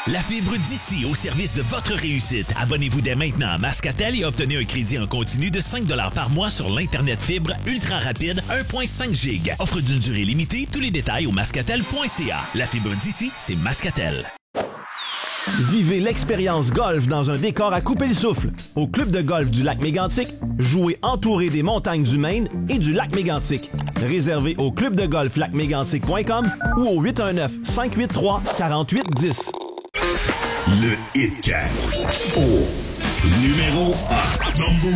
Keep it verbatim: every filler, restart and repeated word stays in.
La fibre d'ici au service de votre réussite. Abonnez-vous dès maintenant à Mascatel et obtenez un crédit en continu de cinq dollars par mois sur l'Internet fibre ultra rapide un virgule cinq giga. Offre d'une durée limitée. Tous les détails au mascatel point c a. La fibre d'ici, c'est Mascatel. Vivez l'expérience golf dans un décor à couper le souffle. Au club de golf du lac Mégantic, jouez entouré des montagnes du Maine et du lac Mégantic. Réservé au club de golf lac mégantic point com ou au huit un neuf, cinq huit trois, quatre huit un zéro. Le Hit quinze au numéro un.